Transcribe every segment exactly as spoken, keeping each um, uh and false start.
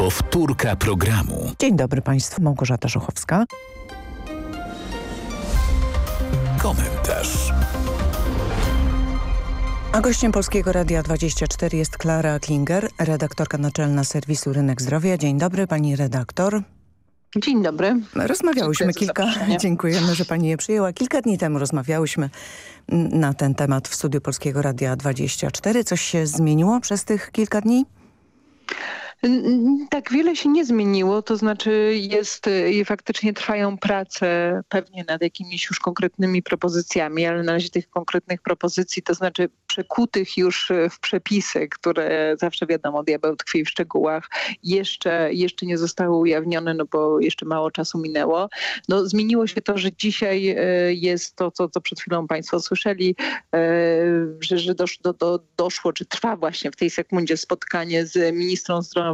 Powtórka programu. Dzień dobry Państwu, Małgorzata Żuchowska. Komentarz. A gościem Polskiego Radia dwadzieścia cztery jest Klara Klinger, redaktorka naczelna serwisu Rynek Zdrowia. Dzień dobry Pani redaktor. Dzień dobry. Rozmawiałyśmy kilka, dziękujemy, że Pani je przyjęła. Kilka dni temu rozmawiałyśmy na ten temat w studiu Polskiego Radia dwadzieścia cztery. Coś się zmieniło przez tych kilka dni? Tak wiele się nie zmieniło, to znaczy jest i faktycznie trwają prace pewnie nad jakimiś już konkretnymi propozycjami, ale na razie tych konkretnych propozycji, to znaczy przekutych już w przepisy, które zawsze wiadomo, diabeł tkwi w szczegółach, jeszcze, jeszcze nie zostały ujawnione, no bo jeszcze mało czasu minęło. No zmieniło się to, że dzisiaj jest to, co, co przed chwilą Państwo słyszeli, że, że dosz, do, do, doszło, czy trwa właśnie w tej sekundzie spotkanie z ministrą zdrowia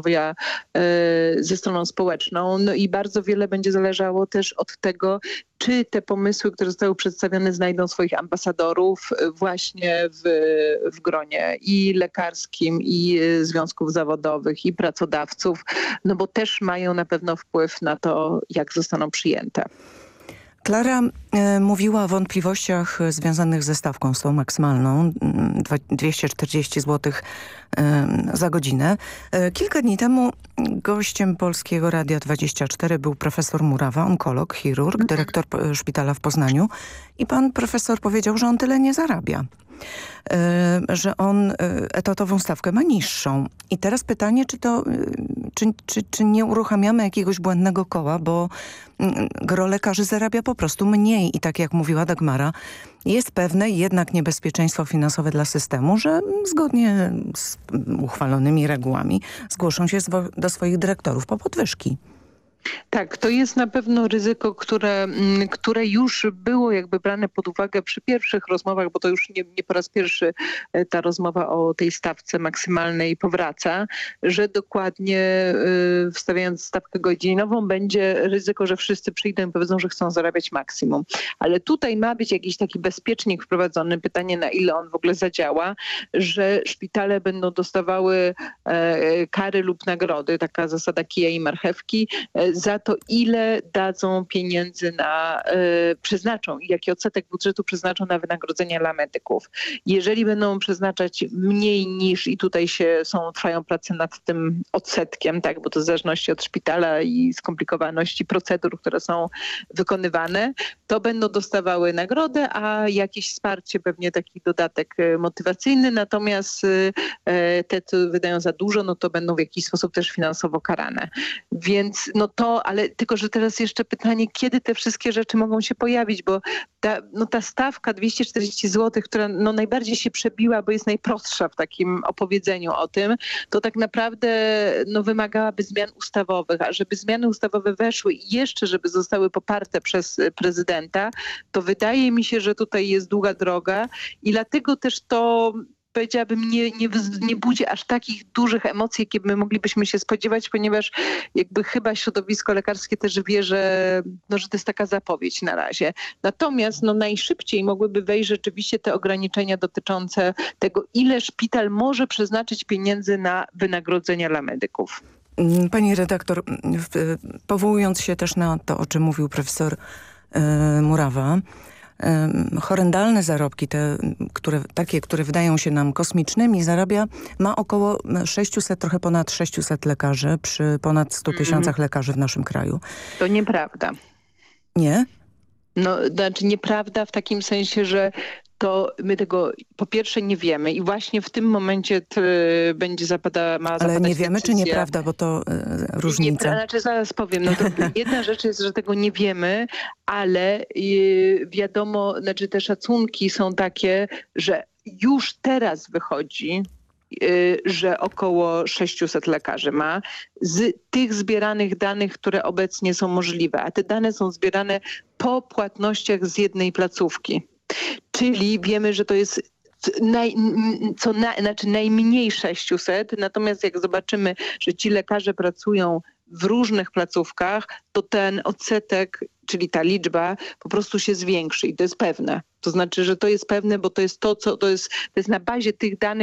ze stroną społeczną. No i bardzo wiele będzie zależało też od tego, czy te pomysły, które zostały przedstawione, znajdą swoich ambasadorów właśnie w, w gronie i lekarskim, i związków zawodowych, i pracodawców, no bo też mają na pewno wpływ na to, jak zostaną przyjęte. Klara e, mówiła o wątpliwościach związanych ze stawką, z tą maksymalną, dwieście czterdzieści złotych e, za godzinę. E, kilka dni temu gościem Polskiego Radia dwadzieścia cztery był profesor Murawa, onkolog, chirurg, dyrektor szpitala w Poznaniu i pan profesor powiedział, że on tyle nie zarabia. Że on etatową stawkę ma niższą. I teraz pytanie, czy to, czy, czy, czy nie uruchamiamy jakiegoś błędnego koła, bo gro lekarzy zarabia po prostu mniej. I tak jak mówiła Dagmara, jest pewne jednak niebezpieczeństwo finansowe dla systemu, że zgodnie z uchwalonymi regułami zgłoszą się do swoich dyrektorów po podwyżki. Tak, to jest na pewno ryzyko, które, które już było jakby brane pod uwagę przy pierwszych rozmowach, bo to już nie, nie po raz pierwszy ta rozmowa o tej stawce maksymalnej powraca, że dokładnie y, wstawiając stawkę godzinową będzie ryzyko, że wszyscy przyjdą i powiedzą, że chcą zarabiać maksimum. Ale tutaj ma być jakiś taki bezpiecznik wprowadzony, pytanie na ile on w ogóle zadziała, że szpitale będą dostawały e, kary lub nagrody, taka zasada kija i marchewki, e, za to, ile dadzą pieniędzy na, y, przeznaczą i jaki odsetek budżetu przeznaczą na wynagrodzenia dla medyków. Jeżeli będą przeznaczać mniej niż, i tutaj się są, trwają prace nad tym odsetkiem, tak, bo to w zależności od szpitala i skomplikowaności procedur, które są wykonywane, to będą dostawały nagrodę, a jakieś wsparcie, pewnie taki dodatek motywacyjny, natomiast y, te, co wydają za dużo, no to będą w jakiś sposób też finansowo karane. Więc no to To, ale tylko, że teraz jeszcze pytanie, kiedy te wszystkie rzeczy mogą się pojawić, bo ta, no ta stawka dwieście czterdzieści złotych, która no najbardziej się przebiła, bo jest najprostsza w takim opowiedzeniu o tym, to tak naprawdę no wymagałaby zmian ustawowych, a żeby zmiany ustawowe weszły i jeszcze, żeby zostały poparte przez prezydenta, to wydaje mi się, że tutaj jest długa droga i dlatego też to powiedziałabym, nie, nie, nie budzi aż takich dużych emocji, jakie my moglibyśmy się spodziewać, ponieważ jakby chyba środowisko lekarskie też wie, że, no, że to jest taka zapowiedź na razie. Natomiast no, najszybciej mogłyby wejść rzeczywiście te ograniczenia dotyczące tego, ile szpital może przeznaczyć pieniędzy na wynagrodzenia dla medyków. Pani redaktor, powołując się też na to, o czym mówił profesor yy, Murawa, horrendalne zarobki, te, które, takie, które wydają się nam kosmicznymi, zarabia, ma około sześciuset, trochę ponad sześciuset lekarzy przy ponad stu tysiącach mm. lekarzy w naszym kraju. To nieprawda. Nie? No, znaczy nieprawda w takim sensie, że to my tego po pierwsze nie wiemy i właśnie w tym momencie t, będzie zapada, ma zapadać Ale nie wiemy, decyzja. czy nieprawda, bo to y, różnica. Nie, znaczy zaraz powiem, no to jedna rzecz jest, że tego nie wiemy, ale y, wiadomo, znaczy te szacunki są takie, że już teraz wychodzi, y, że około sześciuset lekarzy ma z tych zbieranych danych, które obecnie są możliwe, a te dane są zbierane po płatnościach z jednej placówki. Czyli wiemy, że to jest naj, co na, znaczy najmniej sześciuset, natomiast jak zobaczymy, że ci lekarze pracują w różnych placówkach, to ten odsetek, czyli ta liczba po prostu się zwiększy i to jest pewne. To znaczy, że to jest pewne, bo to jest to, co to jest, to jest na bazie tych danych,